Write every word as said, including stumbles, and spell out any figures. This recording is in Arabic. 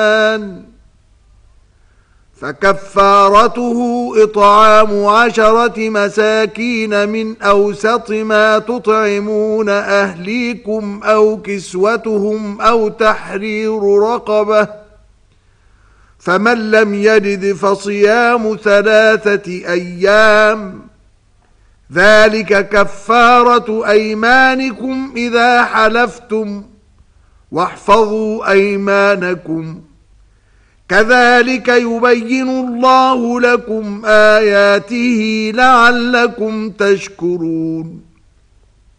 فكفارته إطعام عشرة مساكين من أوسط ما تطعمون أهليكم أو كسوتهم أو تحرير رقبة، فمن لم يجد فصيام ثلاثة أيام، ذلك كفارة أيمانكم إذا حلفتم، واحفظوا أيمانكم، كذلك يبين الله لكم آياته لعلكم تشكرون.